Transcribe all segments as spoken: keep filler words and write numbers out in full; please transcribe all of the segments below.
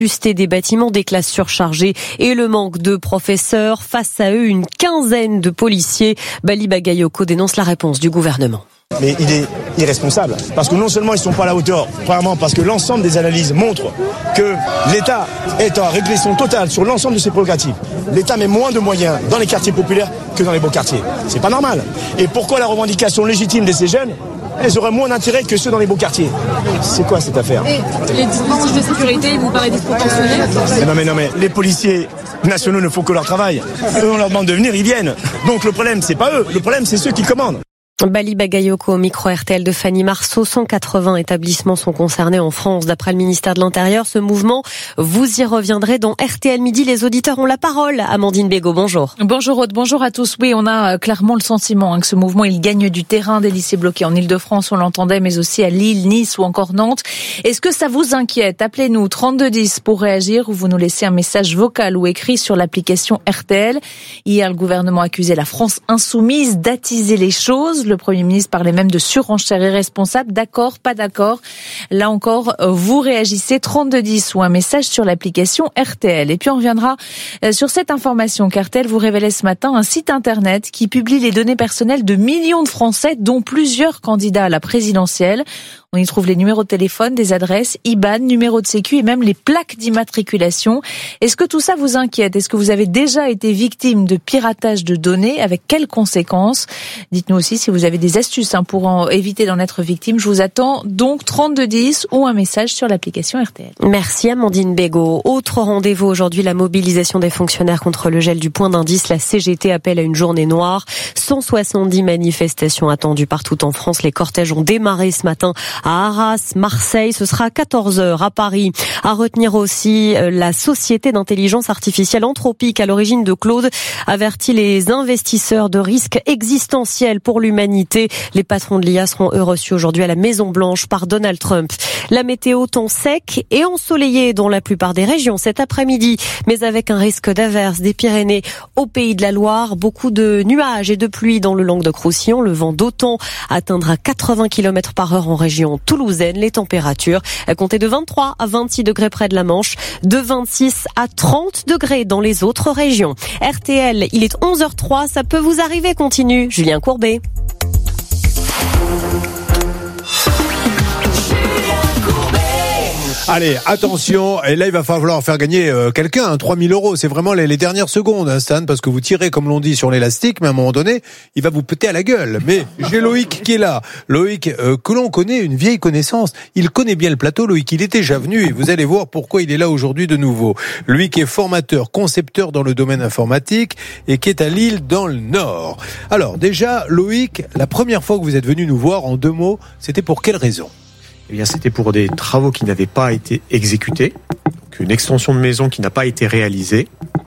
vétusté des bâtiments, des classes surchargées et le manque de professeurs. Face à eux, une quinzaine de policiers. Bali Bagayoko dénonce la réponse du gouvernement. Mais il est irresponsable, parce que non seulement ils ne sont pas à la hauteur, premièrement parce que l'ensemble des analyses montrent que l'État est en régression totale sur l'ensemble de ses prérogatives. L'État met moins de moyens dans les quartiers populaires que dans les beaux quartiers. C'est pas normal. Et pourquoi la revendication légitime de ces jeunes, elles auraient moins d'intérêt que ceux dans les beaux quartiers? C'est quoi cette affaire? Et les dispositifs de sécurité, vous paraissent disproportionnés? Mais non mais non mais les policiers nationaux ne font que leur travail. Eux on leur demande de venir, ils viennent. Donc le problème c'est pas eux, le problème c'est ceux qui commandent. Bali Bagayoko au micro R T L de Fanny Marceau. cent quatre-vingts établissements sont concernés en France d'après le ministère de l'Intérieur. Ce mouvement, vous y reviendrez dans R T L Midi. Les auditeurs ont la parole. Amandine Bégaud, bonjour. Bonjour Aude, bonjour à tous. Oui, on a clairement le sentiment hein, que ce mouvement, il gagne du terrain. Des lycées bloqués en Ile-de-France, on l'entendait, mais aussi à Lille, Nice ou encore Nantes. Est-ce que ça vous inquiète? Appelez-nous trente-deux dix pour réagir ou vous nous laissez un message vocal ou écrit sur l'application R T L. Hier, le gouvernement accusait la France insoumise d'attiser les choses. Le Premier ministre parlait même de surenchère irresponsable. D'accord, pas d'accord. Là encore, vous réagissez trente-deux dix ou un message sur l'application R T L. Et puis on reviendra sur cette information qu'R T L vous révélait ce matin, un site internet qui publie les données personnelles de millions de Français, dont plusieurs candidats à la présidentielle. On y trouve les numéros de téléphone, des adresses, I B A N, numéros de sécu et même les plaques d'immatriculation. Est-ce que tout ça vous inquiète? Est-ce que vous avez déjà été victime de piratage de données? Avec quelles conséquences? Dites-nous aussi si vous avez des astuces hein, pour en éviter d'en être victime. Je vous attends donc trente-deux dix ou un message sur l'application R T L. Merci Amandine Bégaud. Autre rendez-vous aujourd'hui, la mobilisation des fonctionnaires contre le gel du point d'indice. La C G T appelle à une journée noire. cent soixante-dix manifestations attendues partout en France. Les cortèges ont démarré ce matin à Arras, Marseille. Ce sera à quatorze heures à Paris. À retenir aussi la société d'intelligence artificielle Anthropique à l'origine de Claude avertit les investisseurs de risques existentiels pour l'humanité. Les patrons de l'I A seront eux reçus aujourd'hui à la Maison-Blanche par Donald Trump. La météo, temps sec et ensoleillé dans la plupart des régions cet après-midi, mais avec un risque d'averse des Pyrénées au Pays de la Loire. Beaucoup de nuages et de pluie dans le Languedoc-Roussillon. Le vent d'OTAN atteindra quatre-vingts kilomètres par heure en région toulousaine. Les températures comptaient de vingt-trois à vingt-six degrés près de la Manche, de vingt-six à trente degrés dans les autres régions. R T L, il est onze heures trois, ça peut vous arriver, continue Julien Courbet. Allez, attention, et là il va falloir faire gagner euh, quelqu'un, hein, trois mille euros, c'est vraiment les, les dernières secondes, hein, Stan, parce que vous tirez comme l'on dit sur l'élastique, mais à un moment donné, il va vous péter à la gueule. Mais j'ai Loïc qui est là, Loïc euh, que l'on connaît, une vieille connaissance, il connaît bien le plateau, Loïc, il était déjà venu et vous allez voir pourquoi il est là aujourd'hui de nouveau. Lui qui est formateur, concepteur dans le domaine informatique et qui est à Lille dans le Nord. Alors déjà, Loïc, la première fois que vous êtes venu nous voir, en deux mots, c'était pour quelle raison ? Eh bien, c'était pour des travaux qui n'avaient pas été exécutés, donc une extension de maison qui n'a pas été réalisée.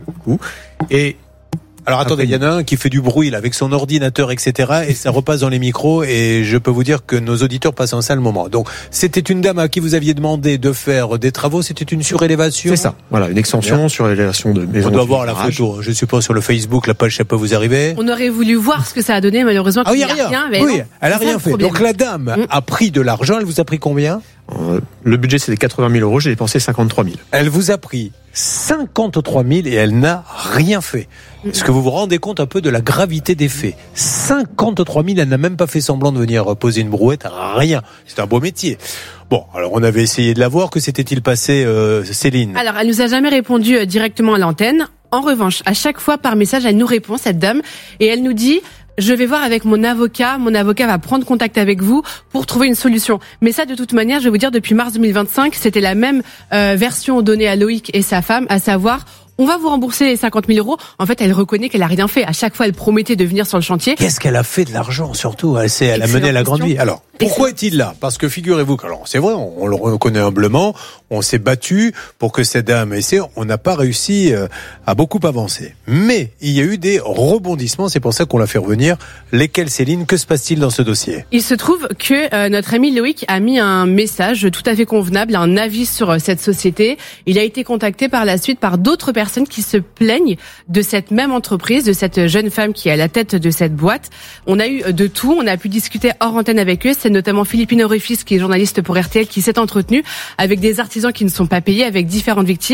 Et alors attendez, il y en a un qui fait du bruit là, avec son ordinateur, et cetera. Et ça repasse dans les micros et je peux vous dire que nos auditeurs passent un sale moment. Donc c'était une dame à qui vous aviez demandé de faire des travaux, c'était une surélévation. C'est ça, voilà, une extension, bien. Surélévation de maison. On doit voir la photo, je suppose sur le Facebook, la page ça peut vous arriver. On aurait voulu voir ce que ça a donné, malheureusement. Ah oui, il n'y a rien. rien mais oui, non, elle a rien fait. Donc la dame mmh. a pris de l'argent, elle vous a pris combien ? euh, Le budget c'était quatre-vingt mille euros, j'ai dépensé cinquante-trois mille. Elle vous a pris cinquante-trois mille et elle n'a rien fait. Est-ce que vous vous rendez compte un peu de la gravité des faits ? cinquante-trois mille, elle n'a même pas fait semblant de venir poser une brouette, rien. C'est un beau métier. Bon, alors on avait essayé de la voir, que s'était-il passé, euh, Céline ? Alors, elle nous a jamais répondu euh, directement à l'antenne. En revanche, à chaque fois par message, elle nous répond, cette dame, et elle nous dit... Je vais voir avec mon avocat. Mon avocat va prendre contact avec vous pour trouver une solution. Mais ça, de toute manière, je vais vous dire, depuis mars deux mille vingt-cinq, c'était la même euh, version donnée à Loïc et sa femme, à savoir... On va vous rembourser les cinquante mille euros. En fait, elle reconnaît qu'elle a rien fait. À chaque fois, elle promettait de venir sur le chantier. Qu'est-ce qu'elle a fait de l'argent, surtout ? Elle, elle a mené la grande vie. Alors, pourquoi est-il là ? Parce que figurez-vous que, alors, c'est vrai, on, on le reconnaît humblement, on s'est battu pour que cette dame essaie, on n'a pas réussi euh, à beaucoup avancer. Mais, il y a eu des rebondissements, c'est pour ça qu'on l'a fait revenir. Lesquels, Céline ? Que se passe-t-il dans ce dossier ? Il se trouve que euh, notre ami Loïc a mis un message tout à fait convenable, un avis sur euh, cette société. Il a été contacté par la suite par d'autres personnes personnes qui se plaignent de cette même entreprise, de cette jeune femme qui est à la tête de cette boîte. On a eu de tout, on a pu discuter hors antenne avec eux. C'est notamment Philippine Orifis, qui est journaliste pour R T L, qui s'est entretenu avec des artisans qui ne sont pas payés, avec différentes victimes.